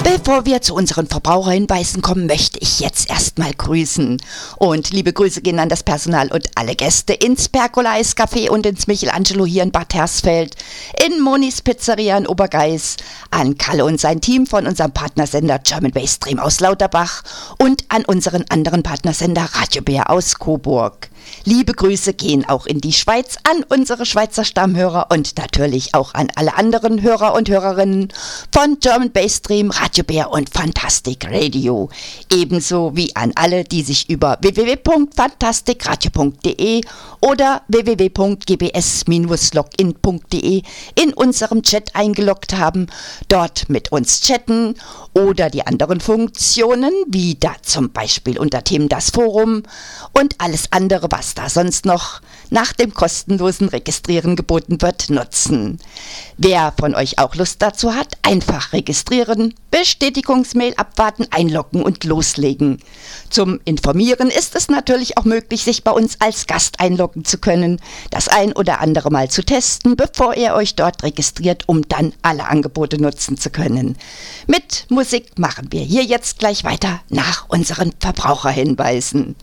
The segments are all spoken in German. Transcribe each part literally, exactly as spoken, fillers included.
Bevor wir zu unseren Verbraucherhinweisen kommen, möchte ich jetzt erstmal grüßen. Und liebe Grüße gehen an das Personal und alle Gäste ins Percolais Café und ins Michelangelo hier in Bad Hersfeld, in Monis Pizzeria in Obergeiß, an Kalle und sein Team von unserem Partnersender German Bass Stream aus Lauterbach und an unseren anderen Partnersender Radio Bär aus Coburg. Liebe Grüße gehen auch in die Schweiz an unsere Schweizer Stammhörer und natürlich auch an alle anderen Hörer und Hörerinnen von German Bass Stream, Radio Bär und Fantastic Radio. Ebenso wie an alle, die sich über w w w punkt fantastikradio punkt d e oder w w w punkt g b s Bindestrich login punkt d e in unserem Chat eingeloggt haben, dort mit uns chatten oder die anderen Funktionen, wie da zum Beispiel unter Themen das Forum und alles andere, was da sonst noch nach dem kostenlosen Registrieren geboten wird, nutzen. Wer von euch auch Lust dazu hat, einfach registrieren, Bestätigungsmail abwarten, einloggen und loslegen. Zum Informieren ist es natürlich auch möglich, sich bei uns als Gast einloggen zu können, das ein oder andere Mal zu testen, bevor ihr euch dort registriert, um dann alle Angebote nutzen zu können. Mit Musik machen wir hier jetzt gleich weiter nach unseren Verbraucherhinweisen.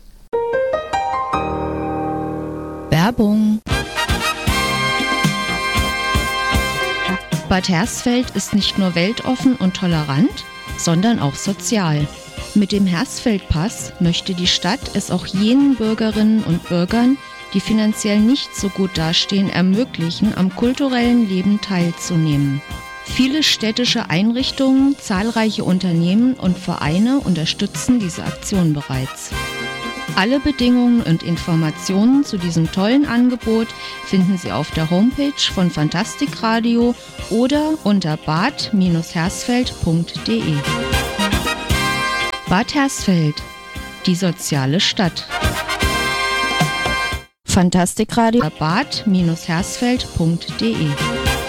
Werbung. Bad Hersfeld ist nicht nur weltoffen und tolerant, sondern auch sozial. Mit dem Hersfeld-Pass möchte die Stadt es auch jenen Bürgerinnen und Bürgern, die finanziell nicht so gut dastehen, ermöglichen, am kulturellen Leben teilzunehmen. Viele städtische Einrichtungen, zahlreiche Unternehmen und Vereine unterstützen diese Aktion bereits. Alle Bedingungen und Informationen zu diesem tollen Angebot finden Sie auf der Homepage von Fantastic Radio oder unter bad Bindestrich hersfeld punkt d e. Bad Hersfeld, die soziale Stadt. Fantastic Radio, bad Bindestrich hersfeld punkt d e.